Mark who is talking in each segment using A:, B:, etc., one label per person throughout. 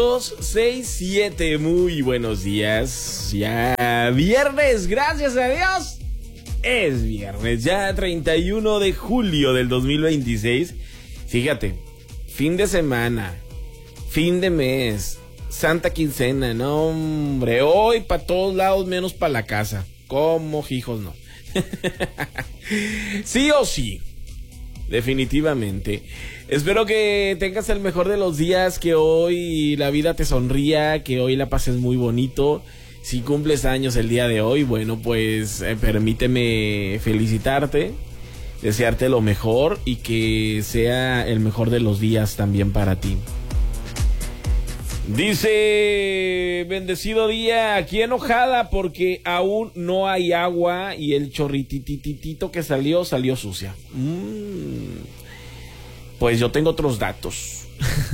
A: 267, muy buenos días. Ya viernes, gracias a Dios. Es viernes, ya 31 de julio del 2026. Fíjate, fin de semana, fin de mes, Santa Quincena, no hombre, hoy para todos lados menos para la casa. ¿Cómo hijos no? Sí o sí, definitivamente. Espero que tengas el mejor de los días, que hoy la vida te sonría, que hoy la pases muy bonito. Si cumples años el día de hoy, bueno, pues permíteme felicitarte, desearte lo mejor y que sea el mejor de los días también para ti. Dice, bendecido día, aquí enojada porque aún no hay agua y el chorritititito que salió sucia. Pues yo tengo otros datos.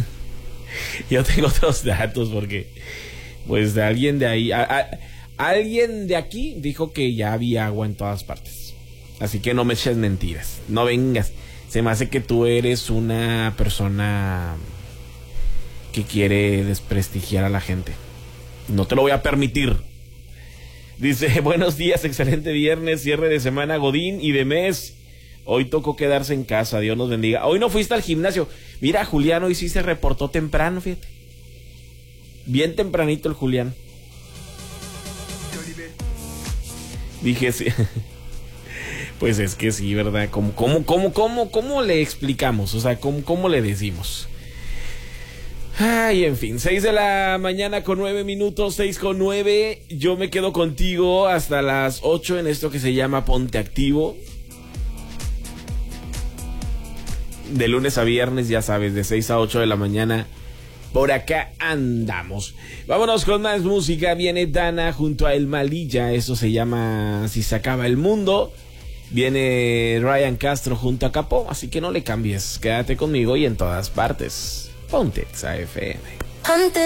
A: Porque pues alguien de ahí, alguien de aquí dijo que ya había agua en todas partes. Así que no me eches mentiras, no vengas. Se me hace que tú eres una persona que quiere desprestigiar a la gente. No te lo voy a permitir. Dice, buenos días, excelente viernes, cierre de semana godín y de mes. Hoy tocó quedarse en casa, Dios nos bendiga. Hoy no fuiste al gimnasio. Mira, Julián hoy sí se reportó temprano, fíjate. Bien tempranito el Julián. Dije, sí. Pues es que sí, ¿verdad? ¿Cómo le explicamos? O sea, ¿cómo le decimos? Ay, en fin, 6 de la mañana con 9 minutos, 6 con 9. Yo me quedo contigo hasta las 8 en esto que se llama Ponte Activo. De lunes a viernes, ya sabes, de 6 a 8 de la mañana. Por acá andamos. Vámonos con más música. Viene Dana junto a El Malilla. Eso se llama Si se acaba el mundo. Viene Ryan Castro junto a Capó. Así que no le cambies. Quédate conmigo y en todas partes. Ponte XAFM.